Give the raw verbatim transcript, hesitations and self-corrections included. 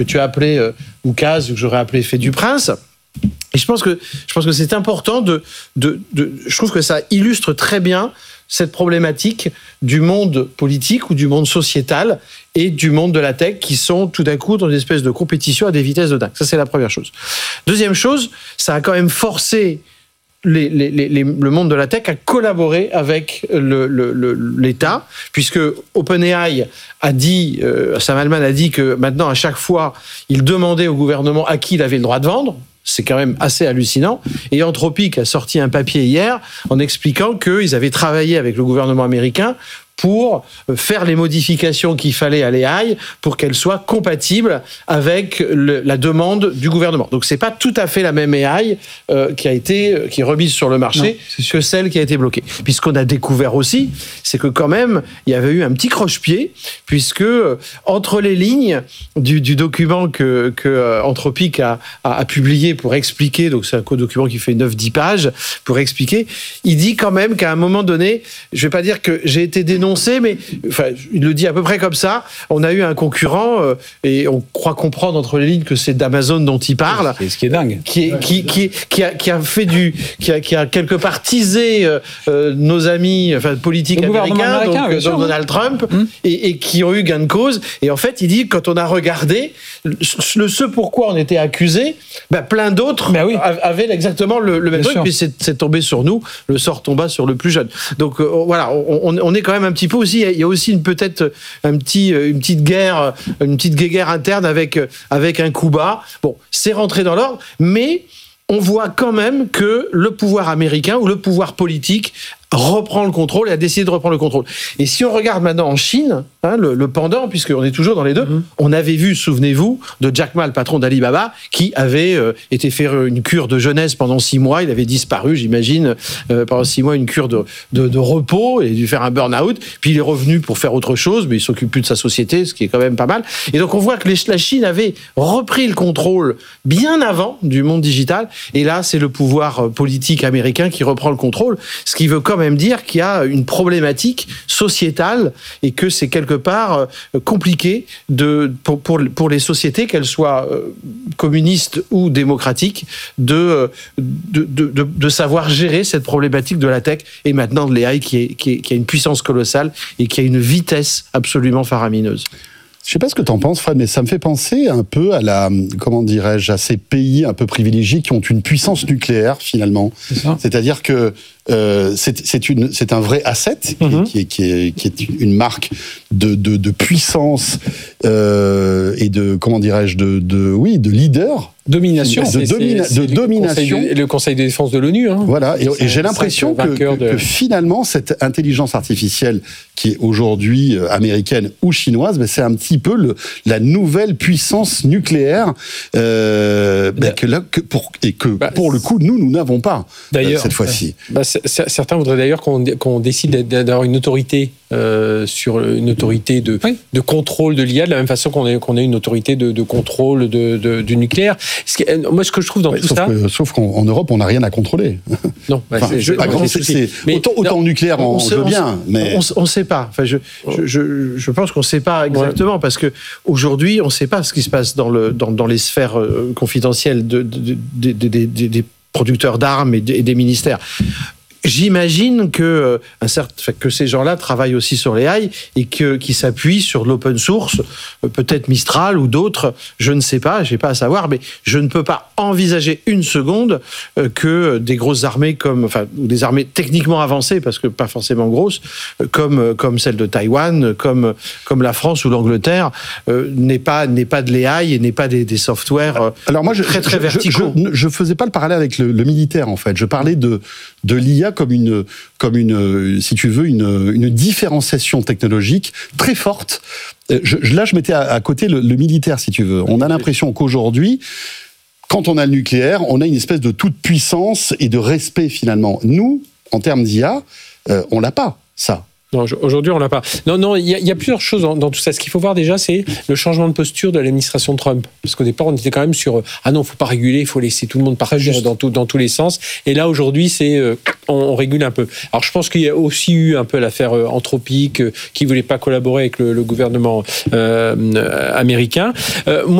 que tu as appelé euh, oukase ou que j'aurais appelé fait du prince. Et je pense que je pense que c'est important de, de de je trouve que ça illustre très bien cette problématique du monde politique ou du monde sociétal et du monde de la tech qui sont tout d'un coup dans une espèce de compétition à des vitesses de dingue. Ça, c'est la première chose. Deuxième chose, ça a quand même forcé Les, les, les, le monde de la tech a collaboré avec le, le, le, l'État, puisque OpenAI a dit, euh, Sam Altman a dit que maintenant, à chaque fois, il demandait au gouvernement à qui il avait le droit de vendre. C'est quand même assez hallucinant. Et Anthropic a sorti un papier hier en expliquant qu'ils avaient travaillé avec le gouvernement américain pour faire les modifications qu'il fallait à l'A I pour qu'elle soit compatible avec le, la demande du gouvernement. Donc c'est pas tout à fait la même A I euh, qui a été qui est remise sur le marché non, que celle qui a été bloquée. Puis ce qu'on a découvert aussi, c'est que quand même il y avait eu un petit croche-pied puisque euh, entre les lignes du, du document que, que euh, Anthropic a, a, a publié pour expliquer, donc c'est un document qui fait neuf dix pages pour expliquer, il dit quand même qu'à un moment donné, je vais pas dire que j'ai été dénoncé, mais enfin, il le dit à peu près comme ça. On a eu un concurrent euh, et on croit comprendre entre les lignes que c'est d'Amazon dont il parle. C'est ce qui est dingue. Qui, est, qui, qui, qui, a, qui a fait du, qui a, qui a quelque part teasé euh, euh, nos amis, enfin politiques américains, américain, donc, donc Donald Trump, hum. et, et qui ont eu gain de cause. Et en fait, il dit quand on a regardé le ce pourquoi on était accusé, ben plein d'autres ben oui. avaient exactement le, le même Bien truc. Sûr. Puis c'est, c'est tombé sur nous. Le sort tomba sur le plus jeune. Donc euh, voilà, on, on est quand même un petit peu aussi, il y a aussi une, peut-être un petit, une petite guerre, une petite guéguerre interne avec, avec un coup bas. Bon, c'est rentré dans l'ordre, mais on voit quand même que le pouvoir américain ou le pouvoir politique reprend le contrôle et a décidé de reprendre le contrôle. Et si on regarde maintenant en Chine, hein, le, le pendant, puisqu'on est toujours dans les deux, mmh. on avait vu, souvenez-vous, de Jack Ma, le patron d'Alibaba, qui avait euh, été faire une cure de jeunesse pendant six mois. Il avait disparu, j'imagine, euh, pendant six mois, une cure de, de, de repos. Il a dû faire un burn-out. Puis il est revenu pour faire autre chose, mais il s'occupe plus de sa société, ce qui est quand même pas mal. Et donc on voit que les, la Chine avait repris le contrôle bien avant du monde digital. Et là, c'est le pouvoir politique américain qui reprend le contrôle, ce qui veut quand même même dire qu'il y a une problématique sociétale et que c'est quelque part compliqué de, pour, pour, pour les sociétés, qu'elles soient communistes ou démocratiques, de, de, de, de, de savoir gérer cette problématique de la tech et maintenant de l'A I qui, est, qui, est, qui a une puissance colossale et qui a une vitesse absolument faramineuse. Je ne sais pas ce que tu en penses, Fred, mais ça me fait penser un peu à la, comment dirais-je, à ces pays un peu privilégiés qui ont une puissance nucléaire, finalement. C'est ça. C'est-à-dire que euh, c'est, c'est, une, c'est un vrai asset, mm-hmm. qui, est, qui, est, qui est une marque de, de, de puissance euh, et de, comment dirais-je, de, de, oui, de leader. Domination. De, c'est, domina- c'est, c'est de domination. Le Conseil de, le Conseil de défense de l'ONU. Hein. Voilà, et, et j'ai l'impression que, que, de... que finalement, cette intelligence artificielle qui est aujourd'hui américaine ou chinoise, ben c'est un petit peu le, la nouvelle puissance nucléaire euh, ben que là, que pour, et que bah, pour le coup, nous, nous n'avons pas euh, cette fois-ci. Bah, certains voudraient d'ailleurs qu'on, qu'on décide d'avoir une autorité euh, sur une autorité de, oui. de contrôle de l'I A, de la même façon qu'on a, qu'on a une autorité de, de contrôle de, de, du nucléaire. Ce qui, moi, ce que je trouve dans ouais, tout sauf ça... Que, sauf qu'en Europe, on n'a rien à contrôler. Non, bah, enfin, c'est, je, pas grand, c'est, c'est, mais, autant, autant non, nucléaire, on, on sait, veut bien, on, mais... On ne sait pas. Enfin, je, je, je, je pense qu'on ne sait pas exactement, ouais. parce qu'aujourd'hui, on ne sait pas ce qui se passe dans, le, dans, dans les sphères euh, confidentielles de, de, de, de, de, de, des producteurs d'armes et, de, et des ministères. J'imagine que, un certain, que ces gens-là travaillent aussi sur les A I et que, qu'ils s'appuient sur l'open source, peut-être Mistral ou d'autres, je ne sais pas, je n'ai pas à savoir, mais je ne peux pas envisager une seconde que des grosses armées comme, enfin, ou des armées techniquement avancées, parce que pas forcément grosses, comme, comme celle de Taïwan, comme, comme la France ou l'Angleterre, euh, n'aient pas, n'aient pas de l'A I et n'aient pas des, des softwares Alors moi, je, très, très je, verticaux. Je ne faisais pas le parallèle avec le, le militaire, en fait. Je parlais de, de l'I A comme une, comme une, si tu veux, une, une différenciation technologique très forte. Je, là, je mettais à, à côté le, le militaire, si tu veux. On a l'impression qu'aujourd'hui, quand on a le nucléaire, on a une espèce de toute puissance et de respect, finalement. Nous, en termes d'I A, euh, on l'a pas, ça. Non, aujourd'hui, on l'a pas. Non, non, il y, y a plusieurs choses dans, dans tout ça. Ce qu'il faut voir déjà, c'est le changement de posture de l'administration Trump. Parce qu'au départ, on était quand même sur « Ah non, il ne faut pas réguler, il faut laisser tout le monde partir dans, tout, dans tous les sens. » Et là, aujourd'hui, c'est euh, on, on régule un peu. Alors, je pense qu'il y a aussi eu un peu l'affaire euh, Anthropic, euh, qui ne voulait pas collaborer avec le, le gouvernement euh, américain. Euh, moi,